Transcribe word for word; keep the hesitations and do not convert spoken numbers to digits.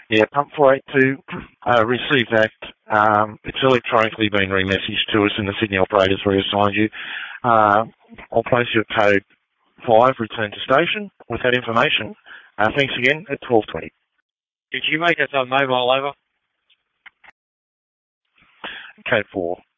Yeah, pump four eight two, uh, received that. Um, it's electronically been re-messaged to us and the Sydney operators reassigned you. Uh, I'll place you at code five, return to station with that information. Uh, thanks again at twelve twenty. Did you make us a mobile over? Code four.